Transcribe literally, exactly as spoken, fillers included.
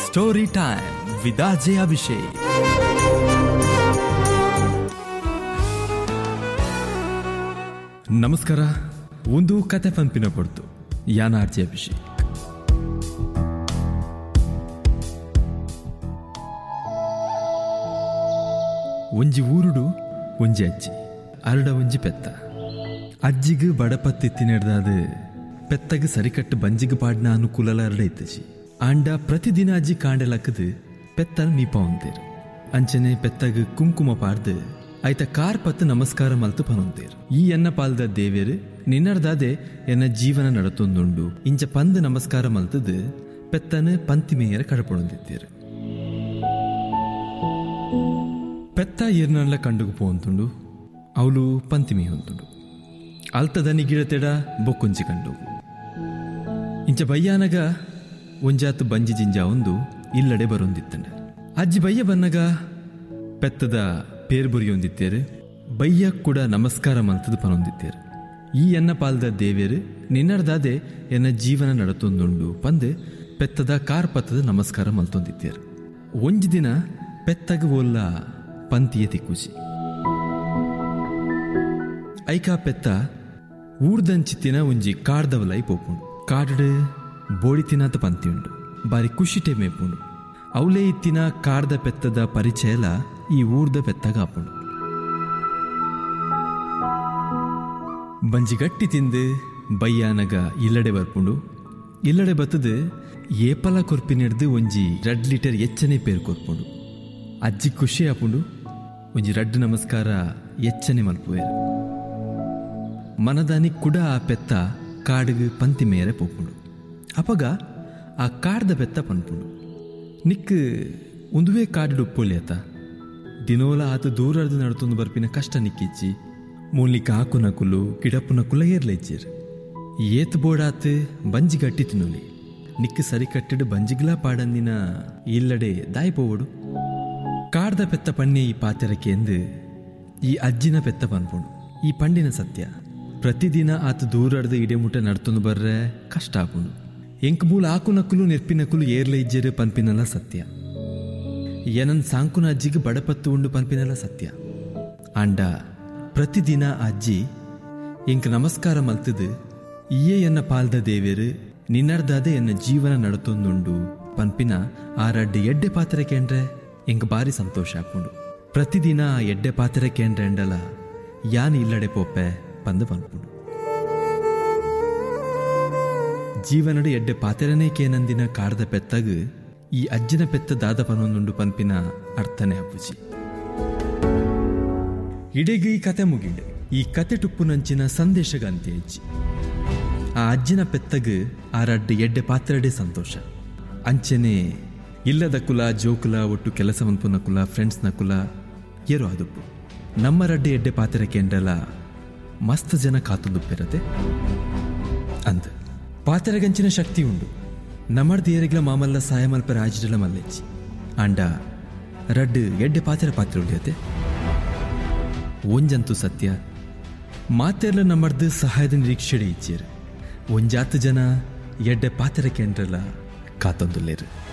Story time with Ajay Abhishek. ನಮಸ್ಕಾರ. ಒಂದು ಕತೆ ಪಂಪಿನ ಪಡ್ತು ಯಾನ ಅಜಯ್ ಅಭಿಷೇಕ್. ಒಂಜಿ ಊರುಡು ಒಂಜಿ ಅಜ್ಜಿ ಅರಡ ಒಂಜಿ ಪೆತ್ತ. ಅಜ್ಜಿಗೆ ಬಡಪತ್ತಿ ತಿನ್ನಡ್ದಾದ ಪೆತ್ತಗೆ ಸರಿಕಟ್ಟು ಬಂಜಿಗೆ ಪಾಡಿನ ಅನುಕೂಲ ಅರಡೈತಜಿ. ಆಂಡ ಪ್ರತಿದಿನ ಅಜ್ಜಿ ಕಾಂಡೆಲಕ್ಕದು ಪೆತ್ತನ ಮೀಪ ಹೊಂದೇರು. ಅಂಚನೆ ಪೆತ್ತಗ ಕುಂಕುಮ ಪಾಡ್ದು ಆಯ್ತ ಕಾರ್ ಪತ್ತು ನಮಸ್ಕಾರ ಮಲ್ತು ಪನೊಂದೇರು. ಈ ಎನ್ನ ಪಾಲ್ದ ದೇವೇರು ನಿನ್ನರ್ದಾದೆ ಎನ್ನ ಜೀವನ ನಡತೊಂದುಂಡು ಇಂಚ ಪಂದ್ ನಮಸ್ಕಾರ ಮಲ್ತದು ಪೆತ್ತನ ಪಂತಿ ಮೇಯರ ಕಡಪೊಂದಿದ್ದೇರು. ಪೆತ್ತ ಏರ್ನಲ್ಲ ಕಂಡುಗು ಪೋಂತುಂಡು ಅವಳು ಪಂತಿ ಮೇ ಹೊಂದುಂಡು. ಅಲ್ತದನಿ ಗಿಡತೆಡ ಬೊಕ್ಕೊಂಜಿ ಕಂಡು ಇಂಚ ಬಯ್ಯಾನಗ ಒಂಜಾತು ಬಂಜಿ ಜಿಂಜ ಒಂದು ಇಲ್ಲಡೆ ಬರೊಂದಿತ್ತಂಡ. ಅಜ್ಜಿ ಬಯ್ಯ ಬನ್ನಗ ಪೆತ್ತದ ಪೇರು ಬುರಿಯೊಂದಿತ್ತೇರು. ಬಯ್ಯ ಕೂಡ ನಮಸ್ಕಾರ ಮಲ್ತದ ಪನೊಂದಿತ್ತೇರು. ಈ ಎನ್ನ ಪಾಲ್ದ ದೇವೇರು ನಿನ್ನರ್ದಾದೆ ಎನ್ನ ಜೀವನ ನಡತೊಂದುಂಡು ಪಂದ್ ಪೆತ್ತದ ಕಾರ್ ಪತ್ತದ ನಮಸ್ಕಾರ ಮಲ್ತೊಂದಿತ್ತೇರು. ಒಂಜಿ ದಿನ ಪೆತ್ತಗ ಓಲ್ಲ ಪಂತಿಯ ತಿಕ್ಕುಜಿ ಐಕಾ ಪೆತ್ತ ಊರ್ದಂಚಿತ್ತಿನ ಒಂಜಿ ಕಾಡ್ದವಲೈ ಪೋಪುಂಡು. ಕಾಡು ಬೋಡಿ ತಿನ್ನಾತ ಪಂತಿ ಉಂಡು. ಬಾರಿ ಖುಷಿಟೆ ಮೇಪುಂಡು. ಅವಲೇ ಇತ್ತಿನ ಕಾಡ್ದ ಪೆತ್ತದ ಪರಿಚಯಲ ಈ ಊರ್ದ ಪೆತ್ತಗ ಆಪುಂಡು. ಬಂಜಿ ಗಟ್ಟಿ ತಿಂದು ಬಯ್ಯಾನಗ ಇಲ್ಲಡೆ ಬರ್ಪುಂಡು. ಇಲ್ಲಡೆ ಬತ್ತದು ಏಪಲ ಕೊರ್ಪಿನಿಡ್ದು ಒಂಜಿ ರಡ್ ಲೀಟರ್ ಎಚ್ಚನೆ ಪೇರು ಕೊರ್ಪುಂಡು. ಅಜ್ಜಿ ಖುಷಿ ಆಪುಂಡು. ಒಂಜಿ ರಡ್ಡು ನಮಸ್ಕಾರ ಎಚ್ಚನೆ ಮಲ್ಪುವೇರು. ಮನದಾನಿ ಕೂಡ ಆ ಪೆತ್ತ ಕಾಡಿಗೆ ಪಂತಿ ಮೇರೆ ಪೋಪುಂಡು. ಅಪಗ ಆ ಕಾಡ್ದ ಪೆತ್ತ ಪನ್ಪುಂಡು. ನಿಕ್ ಒಂದುವೇ ಕಾಡು ಉಪ್ಪೊಳ್ಳಿ ಆತ ದಿನೋಲ ಆತ ದೂರದ್ದು ನಡ್ತೊಂದು ಬರ್ಪಿನ ಕಷ್ಟ ನಿಕ್ಕಿಚ್ಚಿ ಮೂಲಿಕ ಹಾಕು ನಕುಲು ಗಿಡಪ್ಪು ನಕುಲ ಏರ್ಲೆಜ್ಜೇರು. ಏತ್ ಬೋಡಾತ್ ಬಂಜಿ ಗಟ್ಟಿ ತಿನ್ನೋಲಿ ನಿಕ್ ಸರಿ ಕಟ್ಟಿಡು ಬಂಜಿಗ್ಲಾ ಪಾಡಂದಿನ ಇಲ್ಲಡೆ ದಾಯಿ ಪೋವಡು. ಕಾಡ್ದ ಪೆತ್ತ ಪಣ್ಣೆ ಈ ಪಾತೆರಕ್ಕೆ ಎಂದು ಈ ಅಜ್ಜಿನ ಪೆತ್ತ ಪನ್ಪುಂಡು. ಈ ಪಂಡಿನ ಸತ್ಯ ಪ್ರತಿದಿನ ಆತ ದೂರಡ್ದು ಇಡೆಮುಟ ನಡ್ತೊಂದು ಬರ್ರೆ ಕಷ್ಟ ಆಪುಂಡು. ಎಂಕ್ ಮೂಲ ಆಕು ನಕುಲು ನೆರ್ಪಿ ನಕುಲು ಏರ್ಲ ಇಜ್ಜರು ಪನ್ಪಿನಲ್ಲ ಸತ್ಯ. ಏನನ್ ಸಾಂಕುನ ಅಜ್ಜಿಗೆ ಬಡಪತ್ತು ಉಂಡು ಪನ್ಪಿನಲ್ಲ ಸತ್ಯ. ಆಂಡ ಪ್ರತಿದಿನ ಅಜ್ಜಿ ಎಂಕ್ ನಮಸ್ಕಾರ ಮಲ್ತದು ಇಯೇ ಎನ್ನ ಪಾಲ್ದ ದೇವೇರು ನಿನ್ನರ್ದಾದೆ ಎನ್ನ ಜೀವನ ನಡತೊಂದುಂಡು ಪನ್ಪಿನ ಆ ರಡ್ಡು ಎಡ್ಡೆ ಪಾತ್ರೆ ಕೇಂದ್ರೆ ಎಂಕ್ ಬಾರಿ ಸಂತೋಷ ಆಪುಂಡು. ಪ್ರತಿದಿನ ಆ ಎಡ್ಡೆ ಪಾತ್ರೆ ಕೇಂದ್ರ ಎಂಡಲ ಯಾನ್ ಇಲ್ಲಡೆ ಪೋಪೆ ಪಂದು ಪನ್ಪುಂಡು. ಜೀವನಡು ಎಡ್ಡೆ ಪಾತೆರನೇ ಕೇನಂದಿನ ಕಾಡ್ದ ಪೆತ್ತಗ ಈ ಅಜ್ಜಿನ ಪೆತ್ತ ದಾದ ಪನೊಂದುಂಡು ಪನ್ಪಿನ ಅರ್ಥನೆ ಅಪ್ಪುಜಿ. ಇಡೆಗೆ ಈ ಕತೆ ಮುಗಿಂಡೆ. ಈ ಕತೆ ಟುಪ್ಪುನಂಚಿನ ಸಂದೇಶಗ ಅಂತೆ ಅಜ್ಜಿ. ಆ ಅಜ್ಜಿನ ಪೆತ್ತಗ ಆ ರಡ್ಡು ಎಡ್ಡೆ ಪಾತ್ರೆಡೆ ಸಂತೋಷ. ಅಂಚೆನೆ ಇಲ್ಲದ ಕುಲ ಜೋಕುಲ ಒಟ್ಟು ಕೆಲಸ ಮನ್ಪುನ ಕುಲ ಫ್ರೆಂಡ್ಸ್ ನ ಕುಲ ಏರೋ ಅದುಪ್ಪು ನಮ್ಮ ರಡ್ಡೆ ಎಡ್ಡೆ ಪಾತ್ರೆ ಕೇಂದ್ರಲ ಮಸ್ತ್ ಜನ ಕಾತುದುಪ್ಪಿರತೆ ಅಂದ ಪಾತೆರಗಂಚಿನ ಶಕ್ತಿ ಉಂಡು. ನಮ್ಮರ್ದು ಏರಿಗ್ಲ ಮಾಮಲ್ಲ ಸಹಾಯ ಮಲ್ಪ ರಾಜ್ಯಲ ಮಲ್ಲೆಚ್ಚಿ ಆಂಡ ರಡ್ಡು ಎಡ್ಡೆ ಪಾತ್ರೆ ಪಾತ್ರೆ ಉಳಿಯತೆ ಒಂಜಂತೂ ಸತ್ಯ. ಮಾತೆರ್ಲ ನಮ್ಮರ್ದು ಸಹಾಯದ ನಿರೀಕ್ಷೆಡೆ ಇಚ್ಚೇರು. ಒಂಜಾತು ಜನ ಎಡ್ಡೆ ಪಾತ್ರೆ ಕೇಂದ್ರಲ ಕಾತೊಂದುಲ್ಲೇರು.